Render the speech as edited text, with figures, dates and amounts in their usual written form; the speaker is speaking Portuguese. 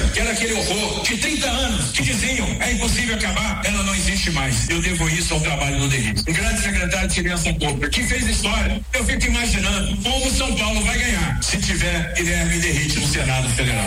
que era aquele horror de 30 anos, que diziam, é impossível acabar, ela não existe mais. Eu devo isso ao trabalho do Derrite. Um grande secretário de Segurança Pública, que fez história. Eu fico imaginando como São Paulo vai ganhar se tiver Guilherme Derrite no Senado Federal.